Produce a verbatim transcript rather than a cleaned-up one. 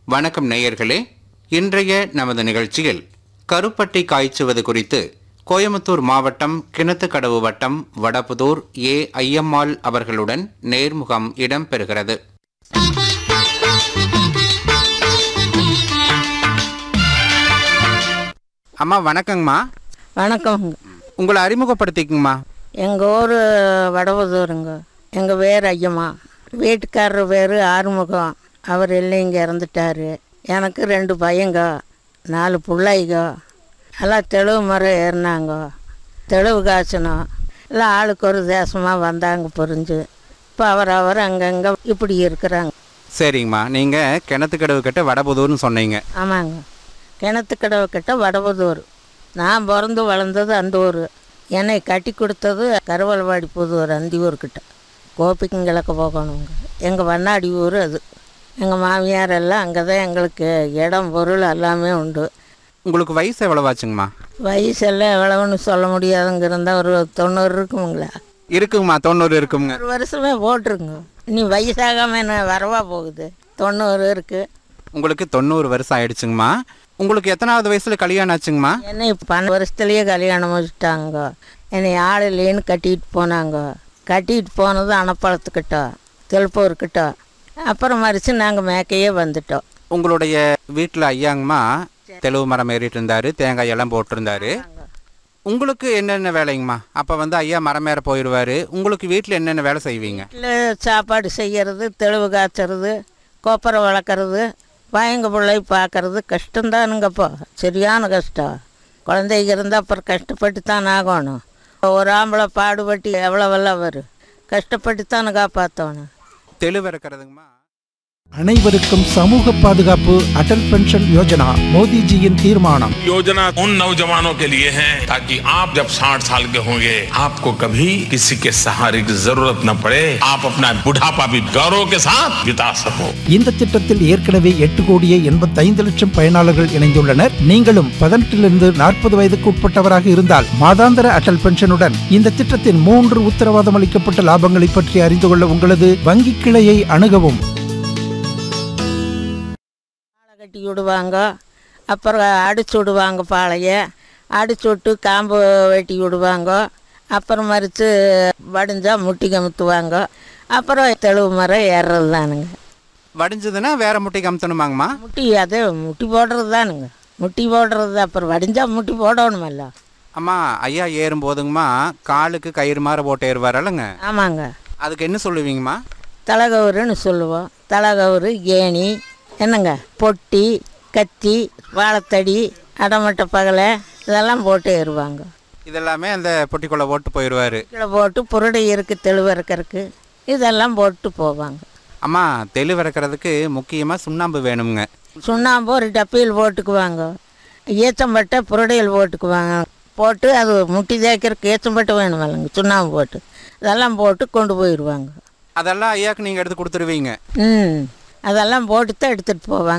வணக்கம் நேயர்களே, இன்றைய நமது நிகழ்ச்சியில் கருப்பட்டி காய்ச்சுவது குறித்து கோயமுத்தூர் மாவட்டம் கிணத்துக்கடவு வட்டம் வடபுதூர் ஏ ஐயம்மாள் அவர்களுடன் நேர்முகம் இடம்பெறுகிறது. அம்மா வணக்கங்கம்மா. வணக்கம். உங்களை அறிமுகப்படுத்திக்குங்கம்மா. எங்கள் ஊர் வடபுதூருங்க. எங்கள் பேர் ஐயம்மா. வீட்டுக்காரர் பேர் ஆறுமுகம். அவர் இல்லை, இங்கே இறந்துட்டார். எனக்கு ரெண்டு பையங்க, நாலு பிள்ளைங்க. எல்லாம் தெளிவு மரம் ஏறினாங்க, தெளிவு காய்ச்சணும். எல்லாம் ஆளுக்கு ஒரு தேசமாக வந்தாங்க புரிஞ்சு. இப்போ அவர் அவர் அங்கங்கே இப்படி இருக்கிறாங்க. சரிங்கம்மா, நீங்கள் கிணத்துக்கடவு கிட்ட வடபுதூர்னு சொன்னீங்க. ஆமாங்க, கிணத்துக்கடவு கிட்ட வடபுதூர். நான் பிறந்து வளர்ந்தது அந்த ஊர். என்னை கட்டி கொடுத்தது கருவல்வாடி புதூர், அந்த ஊர்கிட்ட. கோபிக்குங்கிழக்க போகணுங்க. எங்கள் வண்ணாடி ஊர் அது. எங்கள் மாமியார் எல்லாம் அங்கே தான். எங்களுக்கு இடம் பொருள் எல்லாமே உண்டு. உங்களுக்கு வயசு எவ்வளவாச்சுங்கம்மா? வயசெல்லாம் எவ்வளவுன்னு சொல்ல முடியாதுங்க. இருந்தால் ஒரு தொண்ணூறு இருக்குங்களா? இருக்குங்கம்மா, தொண்ணூறு இருக்குங்க. ஒரு வருஷமே போட்டிருங்க. நீ வயசாகாமல் என்ன வரவா போகுது? தொண்ணூறு இருக்குது. உங்களுக்கு தொண்ணூறு வருஷம் ஆயிடுச்சுங்கம்மா. உங்களுக்கு எத்தனாவது வயசில் கல்யாணம் ஆச்சுங்கம்மா? என்னை பன்னெண்டு வருஷத்துலேயே கல்யாணம் முடிச்சிட்டாங்க. என்னை ஆள் இல்லைன்னு கட்டிகிட்டு போனாங்க. கட்டிகிட்டு போனது அணப்பாளத்துக்கிட்ட, தெலுப்பூர்கிட்ட. அப்புறம் மறித்து நாங்கள் மேக்கையே வந்துட்டோம். உங்களுடைய வீட்டில் ஐயாங்கம்மா தெளிவு மரம் ஏறிட்டு இருந்தாரு, தேங்காய் எல்லாம் போட்டிருந்தாரு. உங்களுக்கு என்னென்ன வேலைங்கம்மா? அப்போ வந்து ஐயா மரம் ஏற போயிடுவார். உங்களுக்கு வீட்டில் என்னென்ன வேலை செய்வீங்க? வீட்டில் சாப்பாடு செய்கிறது, தெளிவு காய்ச்சறது, கொப்பரை வளர்க்குறது, பயங்க பிள்ளை பார்க்கறது. கஷ்டம்தானுங்கப்போ, சரியான கஷ்டம். குழந்தைங்க இருந்தால் அப்புறம் கஷ்டப்பட்டு தான் ஆகணும். ஒரு ஆம்பளை பாடுபட்டு எவ்வளோவெல்லாம் வரும், கஷ்டப்பட்டு தானே காப்பாற்றணும். தெளிவு இருக்கிறதுங்கம்மா. அனைவருக்கும் சமூக பாதுகாப்பு अटल पेंशन योजना मोदी जी इन तीर्मानम योजना उन नौजवानों के लिए है ताकि आप जब साठ साल के होंगे आपको कभी किसी के सहारे की जरूरत न पड़े, आप अपना बुढ़ापा भी गौरव के साथ बिता सको. இந்த திட்டத்தில் ஏற்கனவே எட்டு கோடியே எண்பத்தைந்து லட்சம் பயனாளர்கள் இணைந்துள்ளனர். நீங்களும் பதினெட்டிலிருந்து நாற்பது வயதுக்கு உட்பட்டவராக இருந்தால் மாதாந்திர அட்டல் பென்ஷனுடன் இந்த திட்டத்தின் மூன்று உத்தரவாதம் அளிக்கப்பட்ட லாபங்களை பற்றி அறிந்து கொள்ள உங்களது வங்கி கிளையை அணுகவும். கட்டி விடுவாங்க, அப்புறம் அடிச்சு விடுவாங்க. பாளைய அடிச்சு விட்டு காம்பு வெட்டி விடுவாங்க. அப்புறம் மறித்து வடிஞ்சால் முட்டி கமுத்துவாங்க. அப்புறம் தெளிவு மரம் ஏறுறது தானுங்க. வடிஞ்சதுன்னா வேற முட்டி கமுத்தணுமாங்கம்மா? முட்டி அதே முட்டி போடுறது தானுங்க. முட்டி போடுறது. அப்புறம் வடிஞ்சால் முட்டி போடணுமல்ல. அம்மா, ஐயா ஏறும் போதுங்கம்மா காலுக்கு கயிறு மாற போட்டு ஏறுவாரல்லங்க? ஆமாங்க. அதுக்கு என்ன சொல்லுவீங்கம்மா? தலைகவுருன்னு சொல்லுவோம். தலைகவுரு, ஏணி, என்னங்க, பொட்டி, கத்தி, வாழைத்தடி, அடமட்டை பகலை இதெல்லாம் போட்டு ஏறுவாங்க. இதெல்லாமே அந்த பொட்டிக்குள்ளே போட்டு போயிடுவார். கீழே போட்டு புரடை இருக்குது, தெளிவு இறக்கிறதுக்கு இதெல்லாம் போட்டு போவாங்க. அம்மா, தெளிவு இறக்கிறதுக்கு முக்கியமாக சுண்ணாம்பு வேணுங்க. சுண்ணாம்பு ஒரு டப்பியில் போட்டுக்குவாங்க. ஈச்சம்பட்டை புரடையில் போட்டுக்குவாங்க. போட்டு அது முட்டி தேய்க்கிறதுக்கு ஈச்சம்பட்டை வேணும் இல்லைங்க, சுண்ணாம்பு போட்டு இதெல்லாம் போட்டு கொண்டு போயிடுவாங்க. அதெல்லாம் ஐயாவுக்கு நீங்கள் எடுத்து கொடுத்துருவீங்க? ம், அதெல்லாம் போட்டு தான் எடுத்துகிட்டு போவாங்க.